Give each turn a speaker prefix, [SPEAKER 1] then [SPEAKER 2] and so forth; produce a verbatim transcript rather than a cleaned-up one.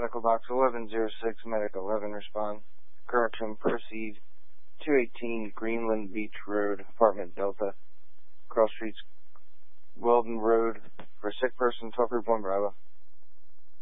[SPEAKER 1] medical box eleven oh six, medic eleven, respond. Correction, proceed. two eighteen Greenland Beach Road, apartment Delta, cross streets, Weldon Road, for sick person, twelve group one Bravo.